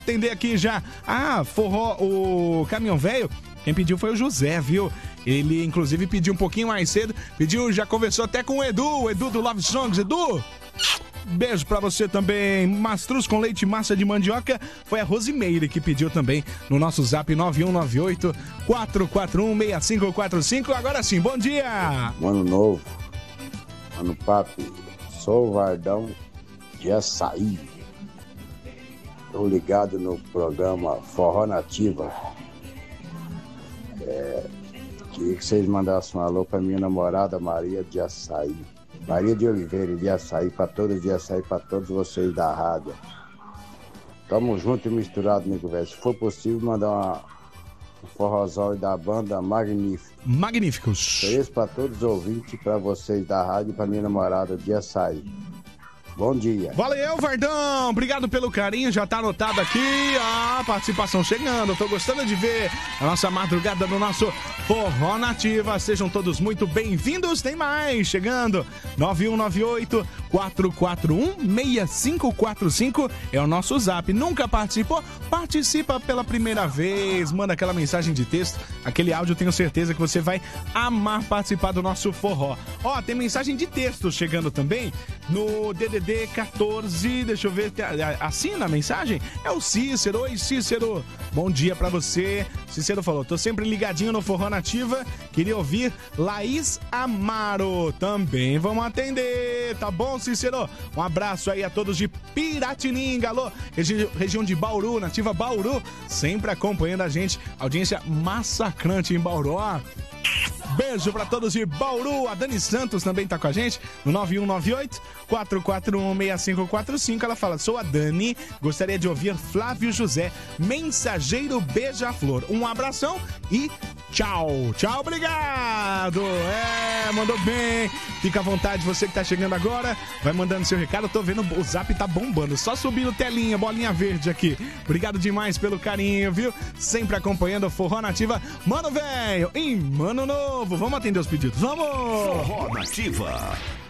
Atender aqui já. Forró, o Caminhão Velho. Quem pediu foi o José, viu? Ele, inclusive, pediu um pouquinho mais cedo. Já conversou até com o Edu do Love Songs. Edu, beijo pra você também. Mastruz com leite e massa de mandioca. Foi a Rosimeire que pediu também no nosso zap 9198-441-6545. Agora sim, bom dia! Ano novo, ano papi, sou o Vardão de Açaí. Estou ligado no programa Forró Nativa. Queria que vocês mandassem um alô para minha namorada Maria de Açaí. Maria de Oliveira de Açaí, para todos de Açaí, para todos vocês da rádio. Tamo junto e misturado, nego velho. Se for possível, mandar um forrozão da banda Magníficos. Isso para todos os ouvintes, para vocês da rádio e para minha namorada de Açaí. Bom dia. Valeu, Vardão. Obrigado pelo carinho. Já tá anotado aqui. A participação chegando. Tô gostando de ver a nossa madrugada no nosso Forró Nativa. Sejam todos muito bem-vindos. Tem mais chegando. 9198-441-6545 é o nosso zap. Nunca participou? Participa pela primeira vez. Manda aquela mensagem de texto. Aquele áudio, tenho certeza que você vai amar participar do nosso forró. Tem mensagem de texto chegando também no DDD 14, deixa eu ver, assina a mensagem, é o Cícero. Oi, Cícero, bom dia pra você. Cícero falou, tô sempre ligadinho no Forró Nativa, queria ouvir Laís Amaro, também vamos atender, tá bom, Cícero? Um abraço aí a todos de Piratininga, alô, região de Bauru, Nativa Bauru, sempre acompanhando a gente, audiência massacrante em Bauru, Beijo pra todos de Bauru. A Dani Santos também tá com a gente no 9198-441-6545. Ela fala, sou a Dani, gostaria de ouvir Flávio José, Mensageiro Beija-Flor. Um abração e tchau. Tchau, obrigado. Mandou bem. Fica à vontade, você que tá chegando agora, vai mandando seu recado. Eu tô vendo o zap tá bombando, só subindo telinha, bolinha verde aqui. Obrigado demais pelo carinho, viu? Sempre acompanhando o Forró Nativa. Mano velho, em Mano Novo. Vamos atender os pedidos, vamos! Forró Nativa.